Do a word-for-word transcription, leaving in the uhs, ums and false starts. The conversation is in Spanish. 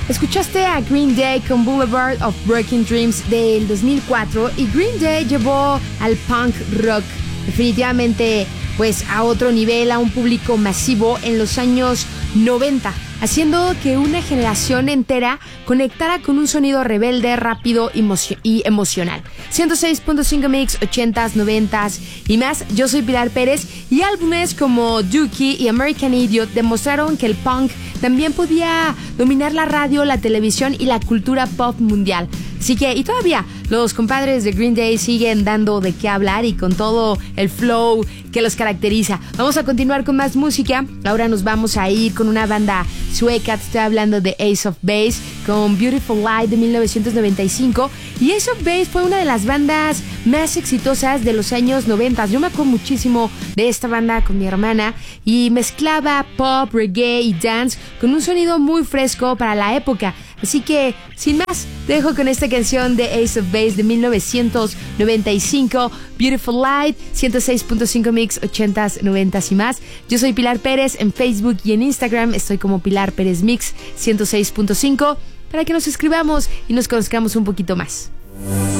Escuchaste a Green Day con Boulevard of Broken Dreams del dos mil cuatro y Green Day llevó al punk rock definitivamente pues a otro nivel, a un público masivo en los años noventa, haciendo que una generación entera conectara con un sonido rebelde, rápido emocio- y emocional. ciento seis punto cinco Mix, ochentas, noventas y más. Yo soy Pilar Pérez y álbumes como Dookie y American Idiot demostraron que el punk también podía dominar la radio, la televisión y la cultura pop mundial. Así que, y todavía, los compadres de Green Day siguen dando de qué hablar y con todo el flow que los caracteriza. Vamos a continuar con más música. Ahora nos vamos a ir con una banda sueca. Te estoy hablando de Ace of Base con Beautiful Light de mil novecientos noventa y cinco. Y Ace of Base fue una de las bandas más exitosas de los años noventa. Yo me acuerdo muchísimo de esta banda con mi hermana y mezclaba pop, reggae y dance con un sonido muy fresco para la época. Así que, sin más, te dejo con esta canción de Ace of Base de mil novecientos noventa y cinco, Beautiful Light, ciento seis punto cinco Mix, ochentas, noventas y más. Yo soy Pilar Pérez, en Facebook y en Instagram estoy como Pilar Pérez Mix ciento seis punto cinco para que nos escribamos y nos conozcamos un poquito más.